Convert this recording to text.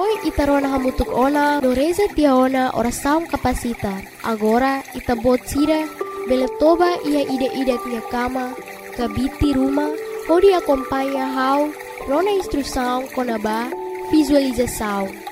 Noi itarona hamutuk ona no reza tiaona oração capacita. Agora itabot sira beletoba ia ida-ida minha cama, kabiti rumah, pode acompanhar how rona instrução konaba visualização.